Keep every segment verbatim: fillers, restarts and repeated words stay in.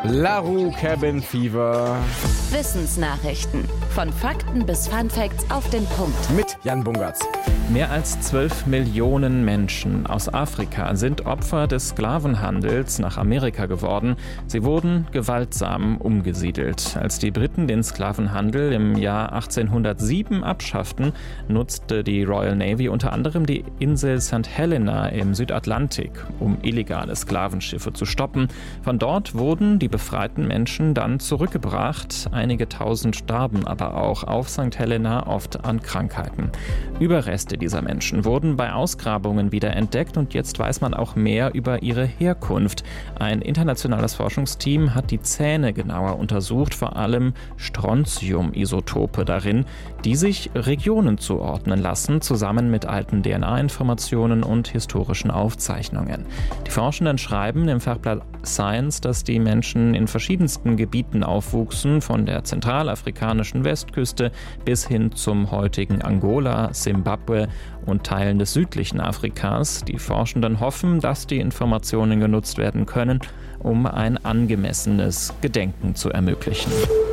Larue Cabin Fever. Wissensnachrichten. Von Fakten bis Funfacts auf den Punkt. Mit Jan Bungartz. Mehr als zwölf Millionen Menschen aus Afrika sind Opfer des Sklavenhandels nach Amerika geworden. Sie wurden gewaltsam umgesiedelt. Als die Briten den Sklavenhandel im Jahr achtzehnhundertsieben abschafften, nutzte die Royal Navy unter anderem die Insel Sankt Helena im Südatlantik, um illegale Sklavenschiffe zu stoppen. Von dort wurden die befreiten Menschen dann zurückgebracht. Einige tausend starben aber auch auf Sankt Helena, oft an Krankheiten. Überreste dieser Menschen wurden bei Ausgrabungen wieder entdeckt und jetzt weiß man auch mehr über ihre Herkunft. Ein internationales Forschungsteam hat die Zähne genauer untersucht, vor allem Strontium-Isotope darin, die sich Regionen zuordnen lassen, zusammen mit alten D N A-Informationen und historischen Aufzeichnungen. Die Forschenden schreiben im Fachblatt Science, dass die Menschen in verschiedensten Gebieten aufwuchsen, von der zentralafrikanischen Westküste bis hin zum heutigen Angola, Simbabwe und Teilen des südlichen Afrikas. Die Forschenden hoffen, dass die Informationen genutzt werden können, um ein angemessenes Gedenken zu ermöglichen.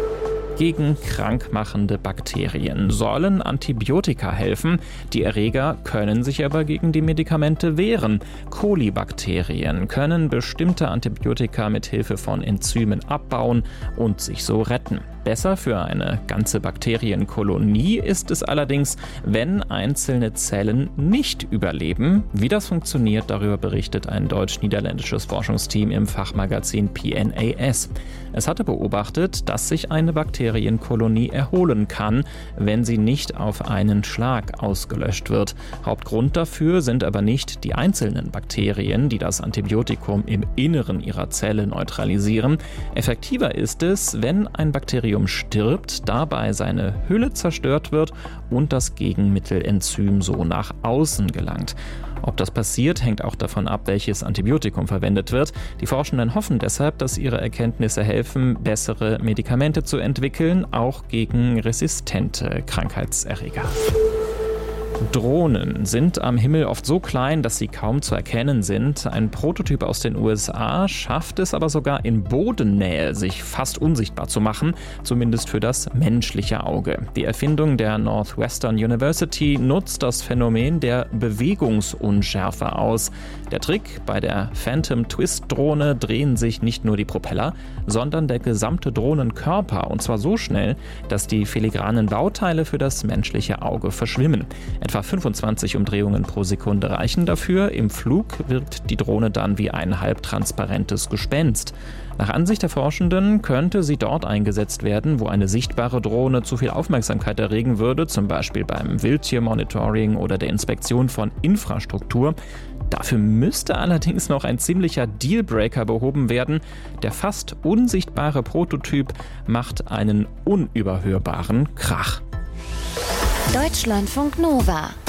Gegen krankmachende Bakterien sollen Antibiotika helfen. Die Erreger können sich aber gegen die Medikamente wehren. Kolibakterien können bestimmte Antibiotika mit Hilfe von Enzymen abbauen und sich so retten. Besser für eine ganze Bakterienkolonie ist es allerdings, wenn einzelne Zellen nicht überleben. Wie das funktioniert, darüber berichtet ein deutsch-niederländisches Forschungsteam im Fachmagazin P N A S. Es hatte beobachtet, dass sich eine Bakterienkolonie erholen kann, wenn sie nicht auf einen Schlag ausgelöscht wird. Hauptgrund dafür sind aber nicht die einzelnen Bakterien, die das Antibiotikum im Inneren ihrer Zelle neutralisieren. Effektiver ist es, wenn ein Bakterium stirbt, dabei seine Hülle zerstört wird und das Gegenmittelenzym so nach außen gelangt. Ob das passiert, hängt auch davon ab, welches Antibiotikum verwendet wird. Die Forschenden hoffen deshalb, dass ihre Erkenntnisse helfen, bessere Medikamente zu entwickeln, auch gegen resistente Krankheitserreger. Drohnen sind am Himmel oft so klein, dass sie kaum zu erkennen sind. Ein Prototyp aus den U S A schafft es aber sogar in Bodennähe, sich fast unsichtbar zu machen, zumindest für das menschliche Auge. Die Erfindung der Northwestern University nutzt das Phänomen der Bewegungsunschärfe aus. Der Trick: bei der Phantom Twist Drohne drehen sich nicht nur die Propeller, sondern der gesamte Drohnenkörper, und zwar so schnell, dass die filigranen Bauteile für das menschliche Auge verschwimmen. Etwa fünfundzwanzig Umdrehungen pro Sekunde reichen dafür. Im Flug wirkt die Drohne dann wie ein halbtransparentes Gespenst. Nach Ansicht der Forschenden könnte sie dort eingesetzt werden, wo eine sichtbare Drohne zu viel Aufmerksamkeit erregen würde, zum Beispiel beim Wildtiermonitoring oder der Inspektion von Infrastruktur. Dafür müsste allerdings noch ein ziemlicher Dealbreaker behoben werden. Der fast unsichtbare Prototyp macht einen unüberhörbaren Krach. Deutschlandfunk Nova